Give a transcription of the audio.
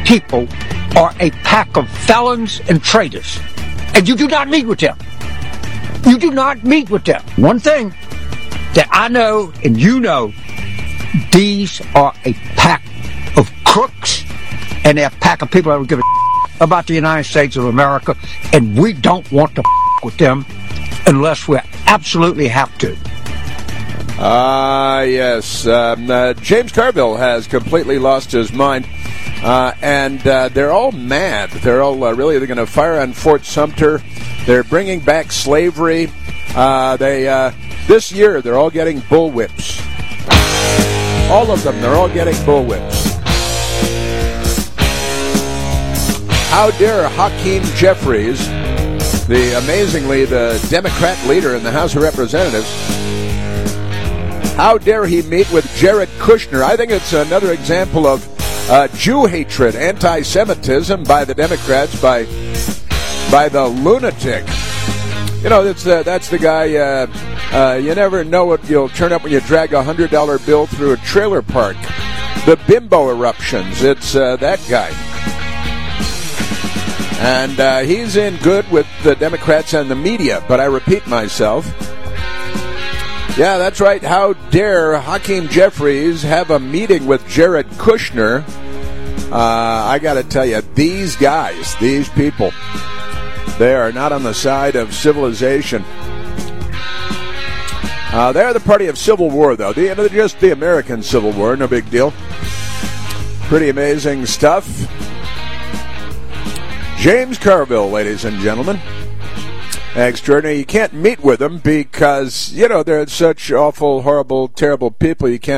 people are a pack of felons and traitors. And you do not meet with them. You do not meet with them. One thing that I know and you know, these are a pack of crooks, and they're a pack of people that don't give a about the United States of America, and we don't want to with them unless we absolutely have to. Yes. James Carville has completely lost his mind, and they're all mad. They're all they're going to fire on Fort Sumter. They're bringing back slavery. This year, they're all getting bullwhips. All of them, they're all getting bullwhips. How dare Hakeem Jeffries, the Democrat leader in the House of Representatives, how dare he meet with Jared Kushner? I think it's another example of Jew hatred, anti-Semitism by the Democrats, by the lunatic. You know, that's the guy, you never know what you'll turn up when you drag a $100 bill through a trailer park. The bimbo eruptions, it's that guy. And he's in good with the Democrats and the media, but I repeat myself. Yeah, that's right. How dare Hakeem Jeffries have a meeting with Jared Kushner? I got to tell you, these guys, these people, they are not on the side of civilization. They're the party of civil war, though. They're just the American Civil War, no big deal. Pretty amazing stuff. James Carville, ladies and gentlemen. Extraordinary. You can't meet with them because, they're such awful, horrible, terrible people. You can't